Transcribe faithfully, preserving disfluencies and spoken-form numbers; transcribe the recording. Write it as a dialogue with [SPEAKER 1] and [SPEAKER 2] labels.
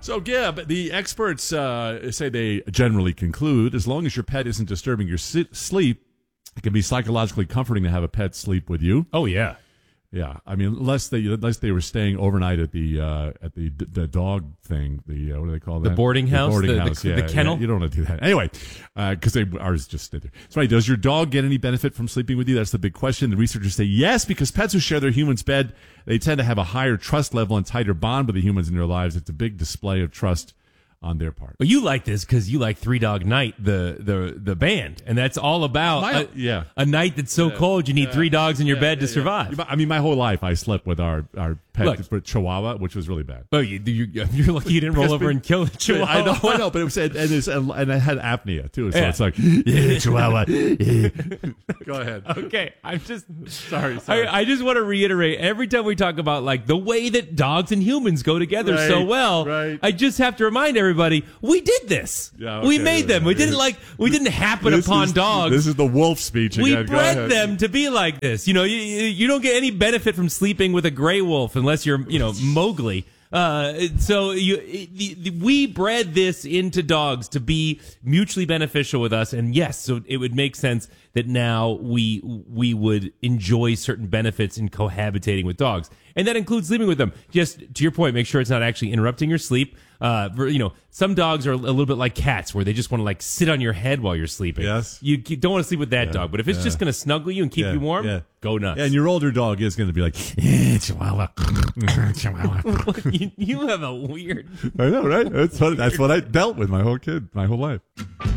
[SPEAKER 1] So, yeah, but the experts uh, say they generally conclude as long as your pet isn't disturbing your si- sleep, it can be psychologically comforting to have a pet sleep with you.
[SPEAKER 2] Oh, yeah.
[SPEAKER 1] Yeah, I mean, unless they unless they were staying overnight at the uh, at the the dog thing, the uh, what do they call that?
[SPEAKER 2] The boarding house,
[SPEAKER 1] the boarding
[SPEAKER 2] the,
[SPEAKER 1] house,
[SPEAKER 2] the,
[SPEAKER 1] yeah,
[SPEAKER 2] the kennel.
[SPEAKER 1] Yeah, you don't want to do that anyway, because uh, they ours just stay there. So, right, does your dog get any benefit from sleeping with you? That's the big question. The researchers say yes, because pets who share their human's bed, they tend to have a higher trust level and tighter bond with the humans in their lives. It's a big display of trust on their part.
[SPEAKER 2] Well, you like this because you like Three Dog Night, the the the band, and that's all about
[SPEAKER 1] My,
[SPEAKER 2] a,
[SPEAKER 1] yeah.
[SPEAKER 2] a night that's so
[SPEAKER 1] Yeah.
[SPEAKER 2] cold you need
[SPEAKER 1] Yeah.
[SPEAKER 2] three dogs in your
[SPEAKER 1] Yeah,
[SPEAKER 2] bed
[SPEAKER 1] yeah,
[SPEAKER 2] to survive.
[SPEAKER 1] yeah. I mean, my whole life I slept with our our pet
[SPEAKER 2] Look.
[SPEAKER 1] Chihuahua, which was really bad.
[SPEAKER 2] Oh, you, you, you're lucky you didn't roll
[SPEAKER 1] Because
[SPEAKER 2] over
[SPEAKER 1] we-
[SPEAKER 2] and kill the Chihuahua.
[SPEAKER 1] I know, I know, but it was and it's, and I had apnea too, so
[SPEAKER 2] Yeah.
[SPEAKER 1] it's like yeah, Chihuahua. Yeah. Go ahead.
[SPEAKER 2] Okay, I'm just
[SPEAKER 1] Sorry, sorry.
[SPEAKER 2] I, I just want to reiterate every time we talk about like the way that dogs and humans go together
[SPEAKER 1] Right,
[SPEAKER 2] so well.
[SPEAKER 1] right.
[SPEAKER 2] I just have to remind everybody we did this.
[SPEAKER 1] Yeah,
[SPEAKER 2] we
[SPEAKER 1] okay,
[SPEAKER 2] made them. We
[SPEAKER 1] yeah.
[SPEAKER 2] didn't like we didn't happen
[SPEAKER 1] This
[SPEAKER 2] upon
[SPEAKER 1] is-
[SPEAKER 2] dogs.
[SPEAKER 1] This is the wolf speech
[SPEAKER 2] We
[SPEAKER 1] again. Go
[SPEAKER 2] bred
[SPEAKER 1] ahead.
[SPEAKER 2] them to be like this. You know, you, you you don't get any benefit from sleeping with a gray wolf unless you're, you know, Mowgli. Uh, so you, it, the, we bred this into dogs to be mutually beneficial with us, and yes, so it would make sense that now we we would enjoy certain benefits in cohabitating with dogs, and that includes sleeping with them. Just to your point, make sure it's not actually interrupting your sleep. Uh, for, you know, some dogs are a little bit like cats, where they just want to like sit on your head while you're sleeping.
[SPEAKER 1] Yes.
[SPEAKER 2] you, you don't want to sleep with that
[SPEAKER 1] Yeah,
[SPEAKER 2] dog, but if it's
[SPEAKER 1] yeah.
[SPEAKER 2] just going to snuggle you and keep
[SPEAKER 1] Yeah,
[SPEAKER 2] you warm,
[SPEAKER 1] yeah.
[SPEAKER 2] go nuts.
[SPEAKER 1] Yeah, and your older dog is going to be like eh, Chihuahua, Chihuahua.
[SPEAKER 2] you, you have a weird.
[SPEAKER 1] I know, right? That's what that's what I dealt with my whole kid, my whole life.